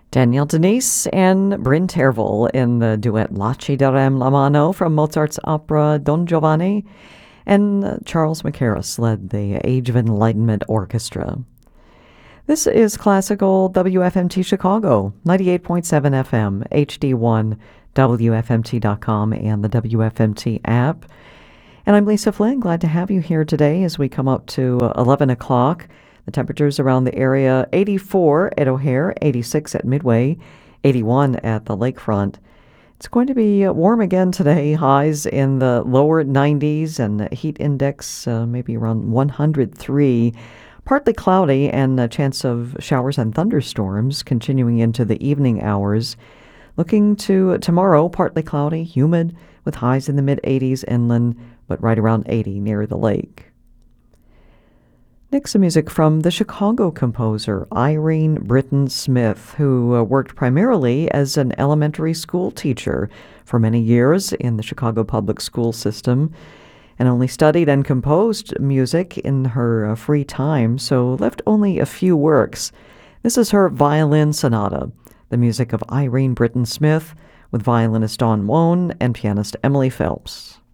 Danielle Denise and Bryn Tervel in the duet Laciderem la mano from Mozart's opera Don Giovanni, and Charles Mackerras led the Age of Enlightenment Orchestra. This is classical WFMT Chicago, 98.7 FM, HD1, WFMT.com, and the WFMT app. And I'm Lisa Flynn, glad to have you here today as we come up to 11 o'clock. The temperatures around the area, 84 at O'Hare, 86 at Midway, 81 at the lakefront. It's going to be warm again today, highs in the lower 90s and the heat index maybe around 103. Partly cloudy and a chance of showers and thunderstorms continuing into the evening hours. Looking to tomorrow, partly cloudy, humid, with highs in the mid-80s inland, but right around 80 near the lake. Next, some music from the Chicago composer Irene Britton Smith, who worked primarily as an elementary school teacher for many years in the Chicago public school system, and only studied and composed music in her free time, so left only a few works. This is her violin sonata, the music of Irene Britton Smith, with violinist Dawn Wone and pianist Emily Phelps.